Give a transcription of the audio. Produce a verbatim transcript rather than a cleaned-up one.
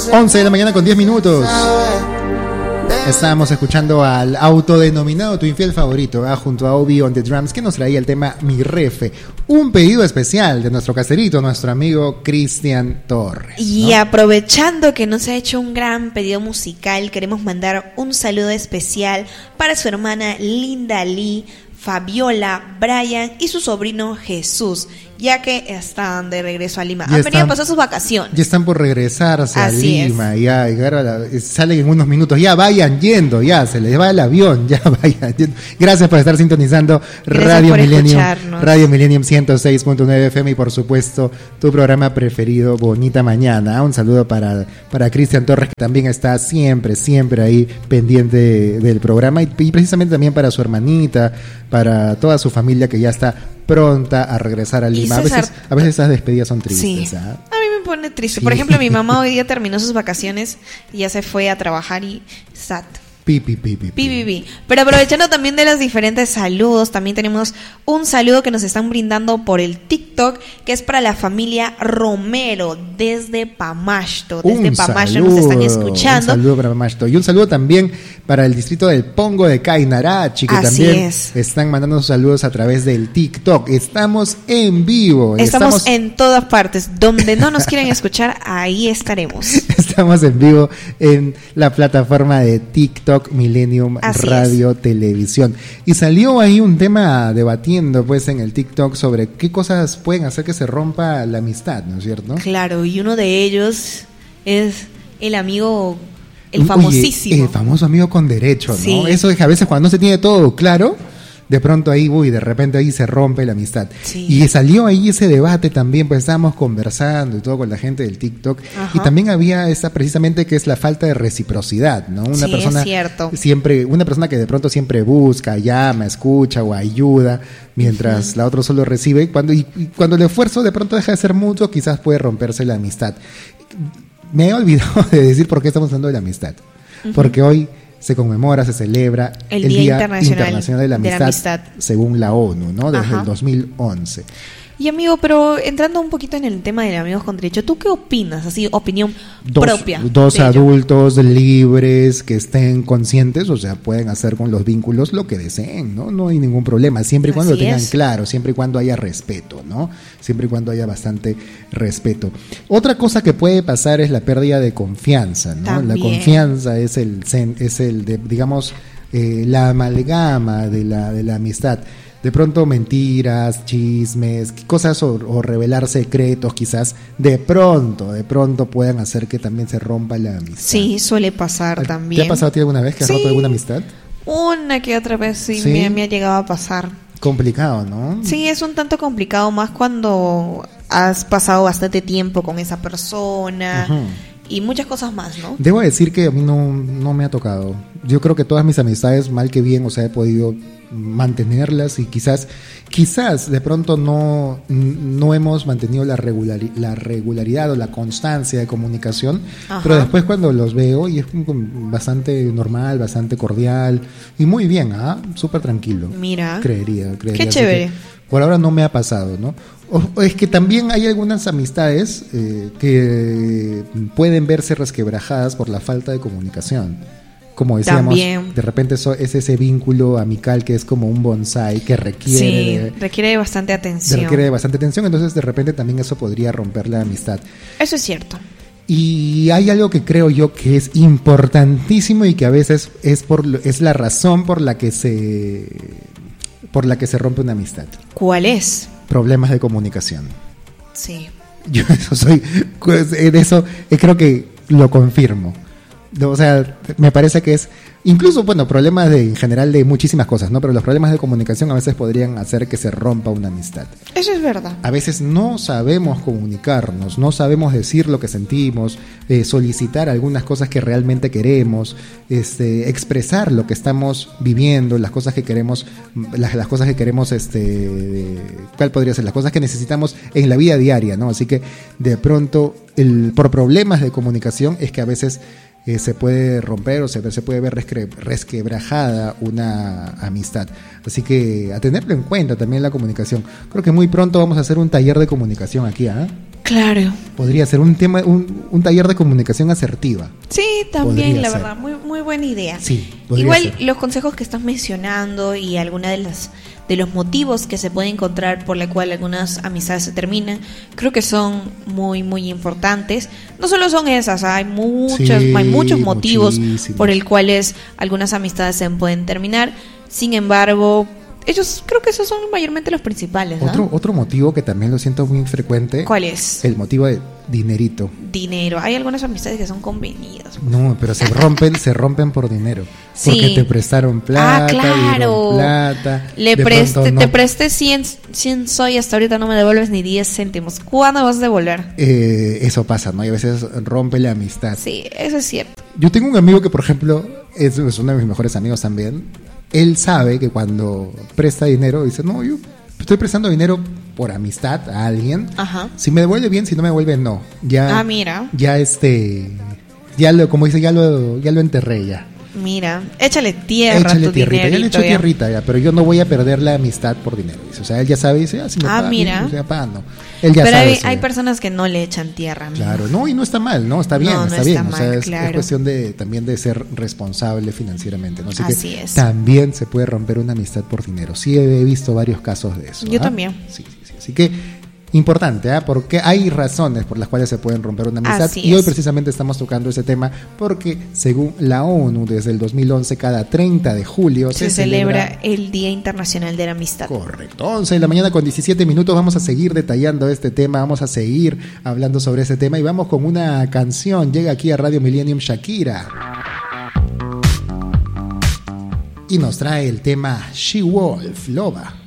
once de la mañana con diez minutos. Estábamos escuchando al autodenominado tu infiel favorito, ¿eh? Junto a Obi on the Drums, que nos traía el tema Mi Refe. Un pedido especial de nuestro caserito, nuestro amigo Cristian Torres, ¿no? Y aprovechando que nos ha hecho un gran pedido musical, queremos mandar un saludo especial para su hermana Linda Lee, Fabiola, Brian y su sobrino Jesús, ya que están de regreso a Lima. Ya Han venido a pasar sus vacaciones. Ya están por regresarse Así a Lima. Es. Ya, ya salen en unos minutos. Ya vayan yendo, ya se les va el avión. Ya vayan yendo. Gracias por estar sintonizando Gracias Radio Millennium. Radio Millennium ciento seis punto nueve F M y por supuesto tu programa preferido, Bonita Mañana. Un saludo para, para Cristian Torres, que también está siempre, siempre ahí pendiente del programa. Y, y precisamente también para su hermanita, para toda su familia que ya está pronta a regresar a Lima. A veces, a veces esas despedidas son tristes. Sí. ¿eh? A mí me pone triste. Sí. Por ejemplo, mi mamá hoy día terminó sus vacaciones y ya se fue a trabajar y sat. Pi, pi, pi, pi, pi, pi, pi. Pero aprovechando también de los diferentes saludos, también tenemos un saludo que nos están brindando por el TikTok, que es para la familia Romero desde Pamasto. Desde un Pamasto saludo, nos están escuchando. Un saludo para Pamasto. Y un saludo también para el distrito del Pongo de Cainarachi, que Así también es. están mandando sus saludos a través del TikTok. Estamos en vivo. Estamos, estamos en todas partes. Donde no nos quieran escuchar, ahí estaremos. Estamos en vivo en la plataforma de TikTok Millennium Así Radio es. Televisión. Y salió ahí un tema debatiendo pues en el TikTok sobre qué cosas pueden hacer que se rompa la amistad, ¿no es cierto? Claro, y uno de ellos es el amigo, el Oye, famosísimo. el famoso amigo con derecho, ¿no? Sí. Eso es que a veces cuando no se tiene todo claro, de pronto ahí, uy, de repente ahí se rompe la amistad. Sí. Y salió ahí ese debate también, pues estábamos conversando y todo con la gente del TikTok. Ajá. Y también había esa precisamente que es la falta de reciprocidad, ¿no? Una Sí, persona es cierto. siempre, una persona que de pronto siempre busca, llama, escucha o ayuda, mientras uh-huh. la otra solo recibe. Cuando, y, y cuando el esfuerzo de pronto deja de ser mutuo, quizás puede romperse la amistad. Me he olvidado de decir por qué estamos hablando de la amistad. Uh-huh. Porque hoy se conmemora, se celebra el, el Día, Día Internacional, Internacional de, la amistad, de la Amistad, según la ONU, ¿no? Desde Ajá. el dos mil once. Y amigo, pero entrando un poquito en el tema de amigos con derecho, ¿tú qué opinas? Así, opinión Dos, propia. dos adultos libres que estén conscientes, o sea, pueden hacer con los vínculos lo que deseen, ¿no? No hay ningún problema, siempre y cuando Así lo tengan es. claro, siempre y cuando haya respeto, ¿no? Siempre y cuando haya bastante respeto. Otra cosa que puede pasar es la pérdida de confianza, ¿no? También. La confianza es el, es el de, digamos, eh, la amalgama de la, de la amistad. De pronto mentiras, chismes, cosas o, o revelar secretos quizás de pronto, de pronto puedan hacer que también se rompa la amistad. Sí, suele pasar ¿Te también. ha pasado a ti alguna vez que has sí. roto alguna amistad? Una que otra vez sí, ¿Sí? Me, me ha llegado a pasar. Complicado, ¿no? Sí, es un tanto complicado, más cuando has pasado bastante tiempo con esa persona. Uh-huh. Y muchas cosas más, ¿no? Debo decir que a mí no, no me ha tocado. Yo creo que todas mis amistades, mal que bien, o sea, he podido mantenerlas y quizás, quizás de pronto no, no hemos mantenido la, regulari- la regularidad o la constancia de comunicación, Ajá. pero después cuando los veo y es bastante normal, bastante cordial y muy bien, ¿ah? Súper tranquilo. Mira. Creería, creería. Qué chévere. Por ahora no me ha pasado, ¿no? O, o es que también hay algunas amistades eh, que pueden verse resquebrajadas por la falta de comunicación. Como decíamos, también. De repente eso, es ese vínculo amical que es como un bonsái que requiere sí, de, requiere de bastante atención. De, requiere de bastante atención, entonces de repente también eso podría romper la amistad. Eso es cierto. Y hay algo que creo yo que es importantísimo y que a veces es por es la razón por la que se por la que se rompe una amistad. ¿Cuál es? Problemas de comunicación. Sí. Yo eso soy, en eso creo que lo confirmo. O sea, me parece que es, incluso, bueno, problemas de, en general de muchísimas cosas, ¿no? Pero los problemas de comunicación a veces podrían hacer que se rompa una amistad. Eso es verdad. A veces no sabemos comunicarnos, no sabemos decir lo que sentimos, eh, solicitar algunas cosas que realmente queremos, este, expresar lo que estamos viviendo, las cosas que queremos, las, las cosas que queremos, este, ¿cuál podría ser? Las cosas que necesitamos en la vida diaria, ¿no? Así que de pronto, el, por problemas de comunicación es que a veces Eh, se puede romper o se, se puede ver resque, resquebrajada una amistad. Así que a tenerlo en cuenta también la comunicación. Creo que muy pronto vamos a hacer un taller de comunicación aquí, ¿ah? ¿eh? Claro. Podría ser un tema, un, un taller de comunicación asertiva. Sí, también, podría la ser. verdad, muy muy buena idea. Sí, podría Igual ser. los consejos que estás mencionando y alguna de las de los motivos que se pueden encontrar por la cual algunas amistades se terminan, creo que son muy muy importantes. No solo son esas, hay muchos, Sí, hay muchos motivos muchísimos. por el cuales algunas amistades se pueden terminar. Sin embargo, ellos creo que esos son mayormente los principales, ¿no? Otro, otro motivo que también lo siento muy frecuente. ¿Cuál es? El motivo de dinerito. Dinero. Hay algunas amistades que son convenidas. No, pero se rompen, se rompen por dinero. Sí. Porque te prestaron plata, Ah, claro. dieron plata. Le de presté, pronto no. Te presté cien, cien soy, hasta ahorita no me devuelves ni diez céntimos. ¿Cuándo vas a devolver? Eh, eso pasa, ¿no? Y a veces rompe la amistad. Sí, eso es cierto. Yo tengo un amigo que, por ejemplo, es, es uno de mis mejores amigos también. Él sabe que cuando presta dinero, dice, no, yo estoy prestando dinero por amistad a alguien. Ajá. Si me devuelve bien, si no me devuelve, no. Ya, Ah, mira. Ya este, ya lo, como dice, ya lo, ya lo enterré ya. Mira, échale tierra Échale a tu tierrita, ya le dinerito, echo ya. tierrita ya, pero yo no voy a perder la amistad por dinero. Dice. O sea, él ya sabe, dice, ah, si me Ah, paga, mira. bien, o sea, paga, no. Él ya Pero sabe. hay, eso hay ya. personas que no le echan tierra, amigo. Claro, no, y no está mal, ¿no? Está bien, No, no está está bien. o mal, sea, es, claro. es cuestión de también de ser responsable financieramente, ¿no? Así, Así que es. también se puede romper una amistad por dinero. Sí he visto varios casos de eso. Yo ¿ah? también. Sí, sí, sí. Así que importante, ¿ah? Porque hay razones por las cuales se pueden romper una amistad. Así y hoy es. precisamente estamos tocando ese tema porque según la ONU, desde el dos mil once, cada treinta de julio Se, se, celebra el Día Internacional de la Amistad. Correcto. once de la mañana con diecisiete minutos. Vamos a seguir detallando este tema, vamos a seguir hablando sobre ese tema y vamos con una canción. Llega aquí a Radio Millennium Shakira y nos trae el tema She Wolf, Loba.